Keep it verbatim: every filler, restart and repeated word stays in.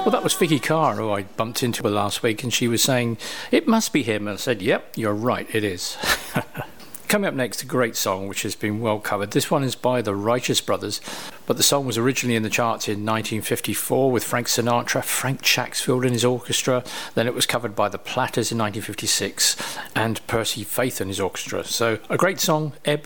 Well, that was Vicky Carr, who I bumped into last week, and she was saying, it must be him. And I said, yep, you're right, it is. Coming up next, a great song which has been well covered. This one is by the Righteous Brothers, but the song was originally in the charts in nineteen fifty-four with Frank Sinatra, Frank Chacksfield and his orchestra. Then it was covered by the Platters in nineteen fifty-six and Percy Faith and his orchestra. So a great song, Ebb